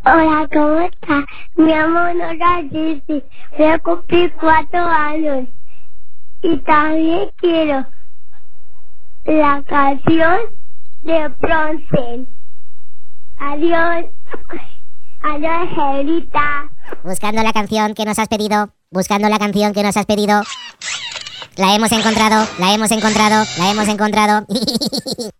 Hola, ¿cómo estás? Mi amor, no Jessy. Voy a cumplir 4 años. Y también quiero la canción de Bronce. Adiós. Adiós, Angelita. Buscando la canción que nos has pedido. Buscando la canción que nos has pedido. La hemos encontrado, la hemos encontrado, la hemos encontrado.